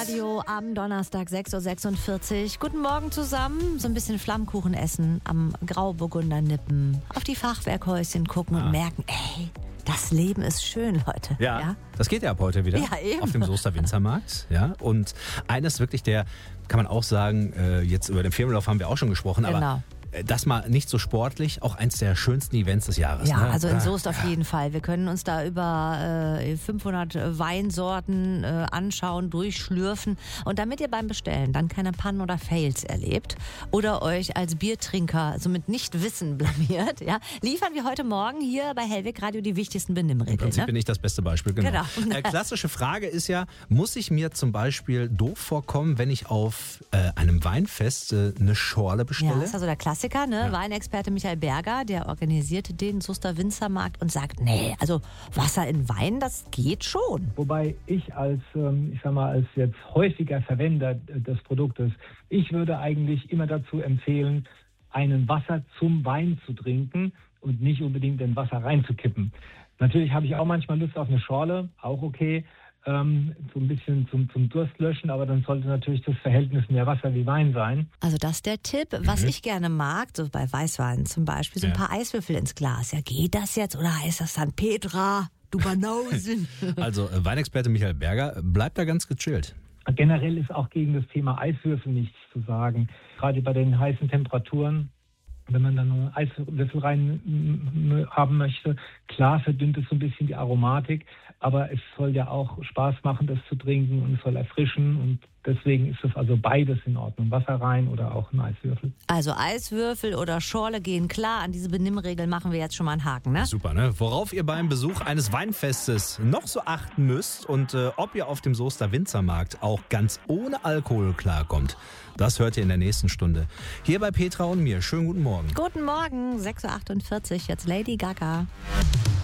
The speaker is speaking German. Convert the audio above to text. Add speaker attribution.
Speaker 1: Radio am Donnerstag 6.46 Uhr. Guten Morgen zusammen. So ein bisschen Flammkuchen essen, am Grauburgunder nippen, auf die Fachwerkhäuschen gucken und merken, ey, das Leben ist schön, Leute.
Speaker 2: Ja, das geht ja ab heute wieder.
Speaker 1: Ja, eben.
Speaker 2: Auf dem Soester Winzermarkt. Ja, und eines wirklich kann man auch sagen, jetzt über den Firmenlauf haben wir auch schon gesprochen,
Speaker 1: Genau.
Speaker 2: aber das mal nicht so sportlich, auch eins der schönsten Events des Jahres.
Speaker 1: Ja,
Speaker 2: ne?
Speaker 1: also in Soest auf jeden Fall. Wir können uns da über 500 Weinsorten anschauen, durchschlürfen. Und damit ihr beim Bestellen dann keine Pannen oder Fails erlebt oder euch als Biertrinker so mit Nichtwissen blamiert, ja, liefern wir heute Morgen hier bei Hellweg Radio die wichtigsten Benimmregeln.
Speaker 2: Im Prinzip bin ich das beste Beispiel, genau. Klassische Frage ist ja, muss ich mir zum Beispiel doof vorkommen, wenn ich auf einem Weinfest eine Schorle bestelle?
Speaker 1: Ja, das ist also der Klassiker, ne? Ja. Weinexperte Michael Berger, der organisiert den Soester Winzermarkt und sagt, nee, also Wasser in Wein, das geht schon.
Speaker 3: Wobei ich als jetzt häufiger Verwender des Produktes, ich würde eigentlich immer dazu empfehlen, einen Wasser zum Wein zu trinken und nicht unbedingt in Wasser reinzukippen. Natürlich habe ich auch manchmal Lust auf eine Schorle, auch okay. So ein bisschen zum Durstlöschen, aber dann sollte natürlich das Verhältnis mehr Wasser wie Wein sein.
Speaker 1: Also das ist der Tipp. Was ich gerne mag, so bei Weißwein zum Beispiel, so ein paar Eiswürfel ins Glas. Ja, geht das jetzt oder heißt das dann Petra, du Banausen?
Speaker 2: Also Weinexperte Michael Berger bleibt da ganz gechillt.
Speaker 3: Generell ist auch gegen das Thema Eiswürfel nichts zu sagen. Gerade bei den heißen Temperaturen, wenn man dann einen Eiswürfel rein haben möchte, klar verdünnt es so ein bisschen die Aromatik, aber es soll ja auch Spaß machen, das zu trinken und es soll erfrischen und deswegen ist das also beides in Ordnung. Wasser rein oder auch ein Eiswürfel.
Speaker 1: Also Eiswürfel oder Schorle gehen klar. An diese Benimmregeln machen wir jetzt schon mal einen Haken, ne?
Speaker 2: Super, ne? Worauf ihr beim Besuch eines Weinfestes noch so achten müsst und ob ihr auf dem Soester Winzermarkt auch ganz ohne Alkohol klarkommt, das hört ihr in der nächsten Stunde. Hier bei Petra und mir. Schönen guten Morgen.
Speaker 1: Guten Morgen, 6.48 Uhr, jetzt Lady Gaga.